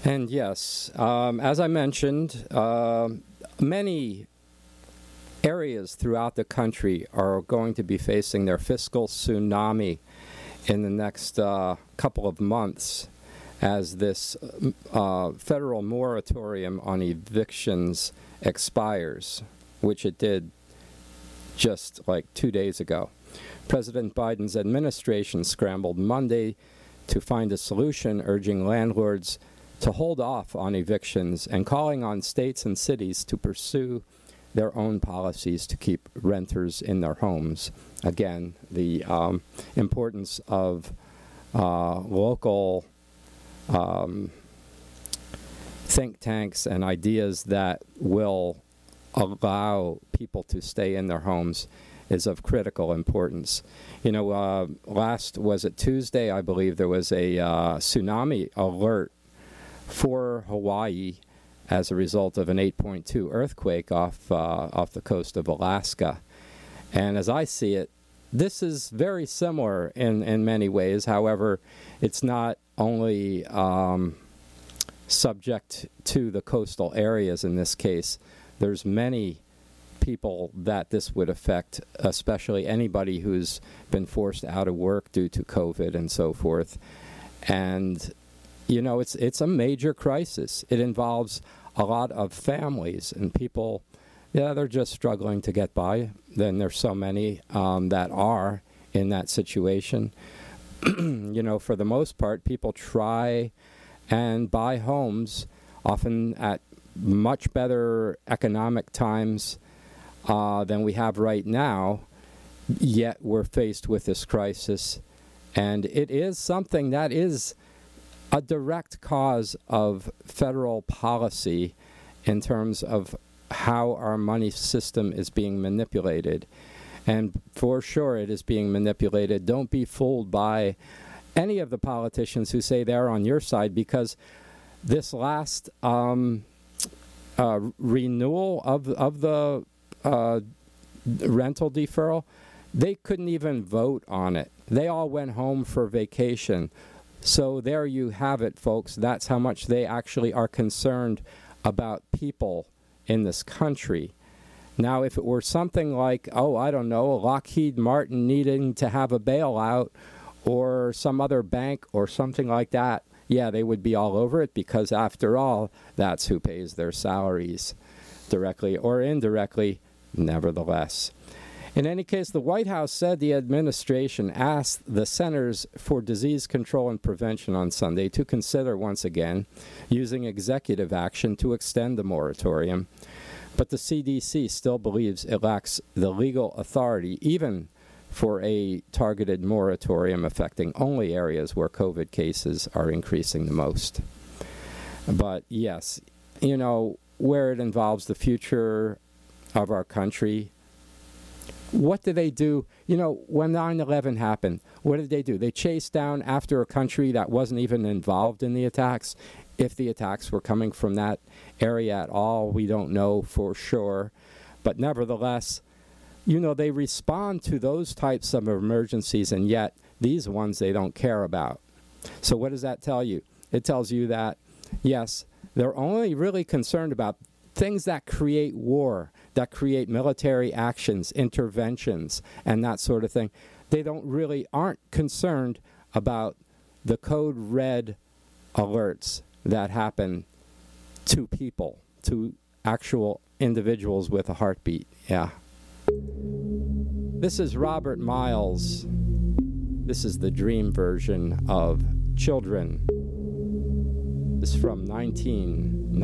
And yes, as I mentioned, many areas throughout the country are going to be facing their fiscal tsunami in the next couple of months as this federal moratorium on evictions expires, which it did just like 2 days ago. President Biden's administration scrambled Monday to find a solution, urging landlords to hold off on evictions and calling on states and cities to pursue their own policies to keep renters in their homes. Again, the importance of local think tanks and ideas that will allow people to stay in their homes is of critical importance. You know, was it Tuesday, I believe, there was a tsunami alert for Hawaii as a result of an 8.2 earthquake off the coast of Alaska. And as I see it, this is very similar in many ways. However, it's not only subject to the coastal areas in this case. There's many people that this would affect, especially anybody who's been forced out of work due to COVID and so forth. And, you know, it's a major crisis. It involves a lot of families and people, yeah, they're just struggling to get by. Then there's so many that are in that situation. You know, for the most part, people try and buy homes, often at much better economic times than we have right now, yet we're faced with this crisis. And it is something that is a direct cause of federal policy in terms of how our money system is being manipulated. And for sure it is being manipulated. Don't be fooled by any of the politicians who say they're on your side, because this last renewal of the rental deferral, they couldn't even vote on it. They all went home for vacation. So there you have it, folks. That's how much they actually are concerned about people in this country. Now, if it were something like, I don't know, Lockheed Martin needing to have a bailout or some other bank or something like that, yeah, they would be all over it, because after all, that's who pays their salaries, directly or indirectly, nevertheless. In any case, the White House said the administration asked the Centers for Disease Control and Prevention on Sunday to consider once again using executive action to extend the moratorium. But the CDC still believes it lacks the legal authority, even for a targeted moratorium affecting only areas where COVID cases are increasing the most. But yes, you know, where it involves the future of our country, what do they do? You know, when 9/11 happened, what did they do? They chased down after a country that wasn't even involved in the attacks. If the attacks were coming from that area at all, we don't know for sure. But nevertheless, you know, they respond to those types of emergencies, and yet these ones they don't care about. So what does that tell you? It tells you that, yes, they're only really concerned about things that create war, that create military actions, interventions, and that sort of thing. They aren't concerned about the code red alerts that happen to people, to actual individuals with a heartbeat. Yeah. This is Robert Miles. This is the dream version of Children. This is from 1990.